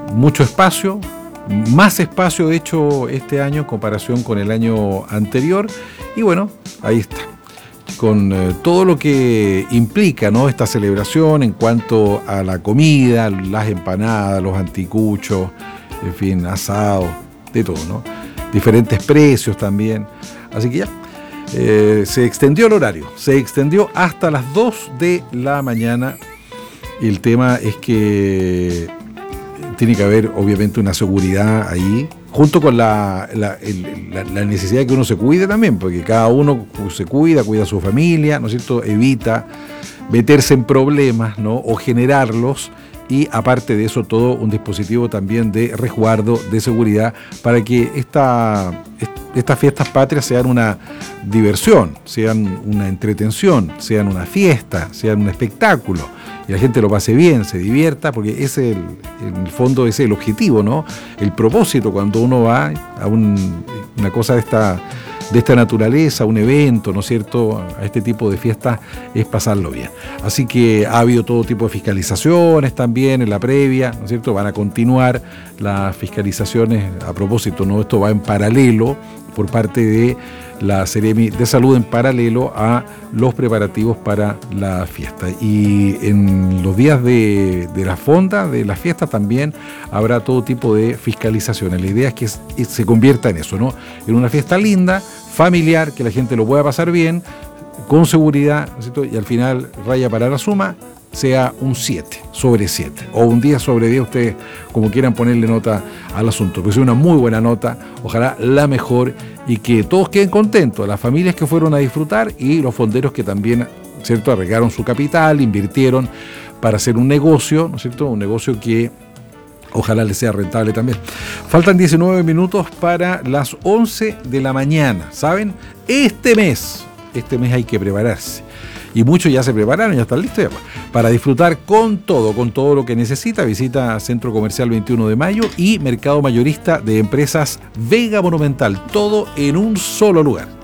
mucho espacio, más espacio de hecho este año en comparación con el año anterior, y bueno, ahí está, con todo lo que implica, ¿no?, esta celebración en cuanto a la comida, las empanadas, los anticuchos, en fin, asados, de todo, ¿no? Diferentes precios también, así que ya. Se extendió el horario, se extendió hasta las 2 de la mañana. Y el tema es que tiene que haber obviamente una seguridad ahí, junto con la necesidad de que uno se cuide también, porque cada uno se cuida a su familia, ¿no es cierto? Evita meterse en problemas, ¿no?, o generarlos. Y aparte de eso, todo un dispositivo también de resguardo, de seguridad, para que estas fiestas patrias sean una diversión, sean una entretención, sean una fiesta, sean un espectáculo, y la gente lo pase bien, se divierta, porque ese en el fondo ese es el objetivo, ¿no? El propósito cuando uno va a una cosa de esta naturaleza, un evento, ¿no es cierto?, a este tipo de fiestas, es pasarlo bien. Así que ha habido todo tipo de fiscalizaciones también en la previa, ¿no es cierto? Van a continuar las fiscalizaciones a propósito, ¿no? Esto va en paralelo por parte de la Seremi de Salud, en paralelo a los preparativos para la fiesta. Y en los días de la fonda, de las fiestas, también habrá todo tipo de fiscalizaciones. La idea es que se convierta en eso, ¿no?, en una fiesta linda, familiar, que la gente lo pueda pasar bien, con seguridad, ¿no es cierto? Y al final, raya para la suma, sea un 7 sobre 7 o un 10 sobre 10, ustedes como quieran ponerle nota al asunto, pero es una muy buena nota, ojalá la mejor, y que todos queden contentos, las familias que fueron a disfrutar y los fonderos que también, ¿cierto?, arriesgaron su capital, invirtieron para hacer un negocio, ¿no es cierto?, un negocio que ojalá les sea rentable también. Faltan 19 minutos para las 11 de la mañana, ¿saben? Este mes hay que prepararse. Y muchos ya se prepararon, ya están listos para disfrutar con todo lo que necesita. Visita Centro Comercial 21 de Mayo y Mercado Mayorista de Empresas Vega Monumental, todo en un solo lugar.